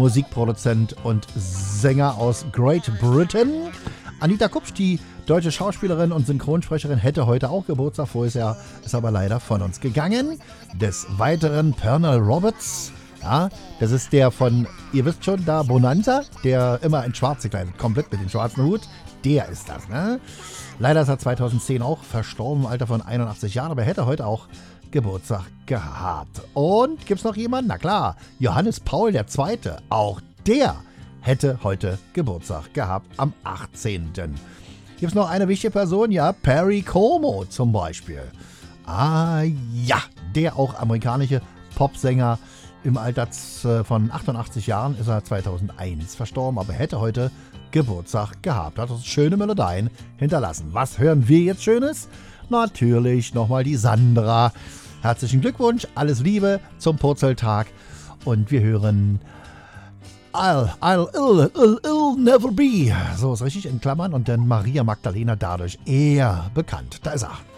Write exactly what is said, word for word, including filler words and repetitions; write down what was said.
Musikproduzent und Sänger aus Great Britain. Anita Kupsch, die deutsche Schauspielerin und Synchronsprecherin, hätte heute auch Geburtstag. Voriges Jahr ist aber leider von uns gegangen. Des Weiteren Pernell Roberts. Ja, das ist der von, ihr wisst schon, da Bonanza, der immer in schwarz gekleidet, komplett mit dem schwarzen Hut. Der ist das, ne? Leider ist er zweitausendzehn auch verstorben, im Alter von einundachtzig Jahren, aber er hätte heute auch Geburtstag gehabt. Und gibt's noch jemanden? Na klar, Johannes Paul der Zweite. Auch der hätte heute Geburtstag gehabt am achtzehnten Gibt's noch eine wichtige Person? Ja, Perry Como zum Beispiel. Ah ja, der auch amerikanische Popsänger. Im Alter von achtundachtzig Jahren ist er zweitausendeins verstorben, aber hätte heute Geburtstag gehabt. Hat uns schöne Melodien hinterlassen. Was hören wir jetzt Schönes? Natürlich nochmal die Sandra. Herzlichen Glückwunsch, alles Liebe zum Purzeltag. Und wir hören I'll, I'll, I'll, I'll, I'll never be. So ist richtig in Klammern. Und dann Maria Magdalena, dadurch eher bekannt. Da ist er.